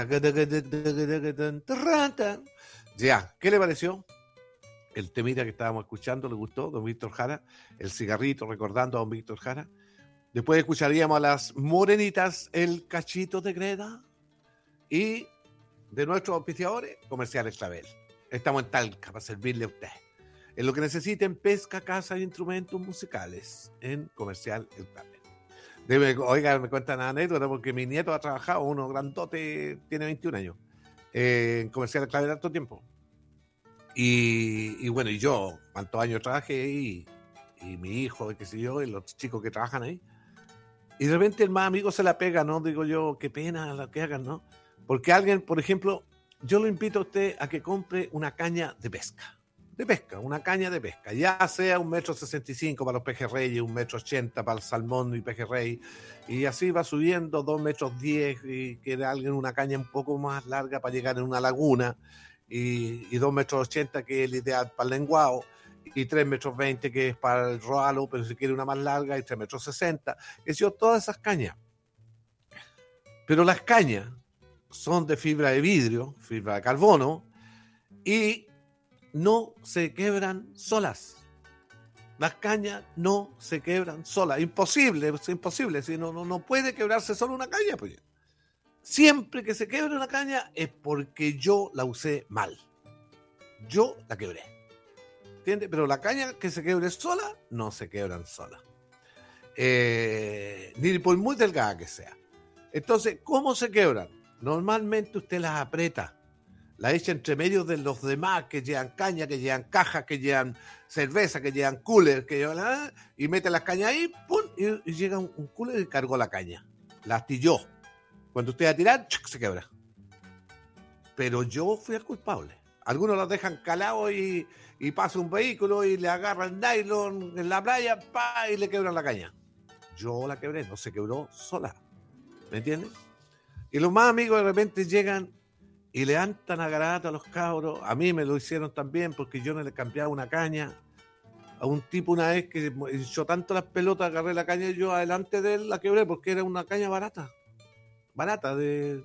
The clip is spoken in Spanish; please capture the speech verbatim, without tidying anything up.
Ya, ¿qué le pareció? El temita que estábamos escuchando, ¿le gustó? Don Víctor Jara, el cigarrito recordando a don Víctor Jara. Después escucharíamos a las Morenitas, el cachito de Greda. Y de nuestros auspiciadores, Comerciales Clavel. Estamos en Talca para servirle a usted. En lo que necesiten, pesca, caza e instrumentos musicales en Comercial El Clavel. Debe, oiga, me cuentan anécdota porque mi nieto ha trabajado, uno grandote, tiene veintiún años, eh, en Comercial El Clavel harto tiempo. Y, y bueno, y yo, cuántos años trabajé y, y mi hijo, qué sé yo, y los chicos que trabajan ahí. Y de repente el más amigo se la pega, ¿no? Digo yo, qué pena lo que hagan, ¿no? Porque alguien, por ejemplo, yo lo invito a usted a que compre una caña de pesca. De pesca, una caña de pesca. Ya sea un metro sesenta y cinco para los pejerreyes, un metro ochenta para el salmón y pejerrey. Y así va subiendo, dos metros diez, y quiere alguien una caña un poco más larga para llegar en una laguna. Y, y dos metros ochenta, que es el ideal para el lenguado. Y tres metros veinte, que es para el roalo, pero si quiere una más larga, y tres metros sesenta. Es decir, todas esas cañas. Pero las cañas son de fibra de vidrio, fibra de carbono, y no se quebran solas. Las cañas no se quebran solas. Imposible, es imposible. Si no, no, no puede quebrarse solo una caña. Pues. Siempre que se quebre una caña es porque yo la usé mal. Yo la quebré. ¿Entiendes? Pero la caña que se quebre sola, no se quebran solas. Eh, ni por muy delgada que sea. Entonces, ¿cómo se quebran? Normalmente usted las aprieta, las echa entre medio de los demás que llevan caña, que llevan cajas, que llevan cerveza, que llevan cooler, que llevan, y mete las cañas ahí, ¡pum! Y, y llega un, un cooler y cargó la caña. La astilló. Cuando usted va a tirar, ¡chuc!, se quebra. Pero yo fui el culpable. Algunos los dejan calados y, y pasa un vehículo y le agarran nylon en la playa, ¡pa!, y le quebran la caña. Yo la quebré, no se quebró sola. ¿Me entiendes? Y los más amigos de repente llegan y le dan tan a garabato a los cabros. A mí me lo hicieron también porque yo no le cambiaba una caña a un tipo una vez que echó tanto las pelotas, agarré la caña y yo adelante de él la quebré porque era una caña barata. Barata, de